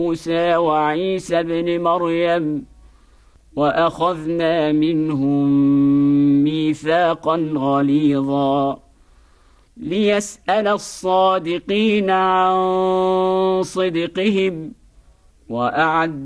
موسى وعيسى ابن مريم وأخذنا منهم ميثاقا غليظا ليسأل الصادقين عن صدقهم وأعد